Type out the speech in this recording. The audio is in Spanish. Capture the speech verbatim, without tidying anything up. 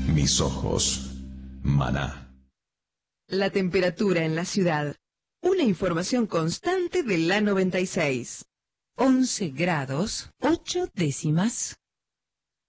mis ojos. Maná. La temperatura en la ciudad. Una información constante de la noventa y seis. once grados, ocho décimas.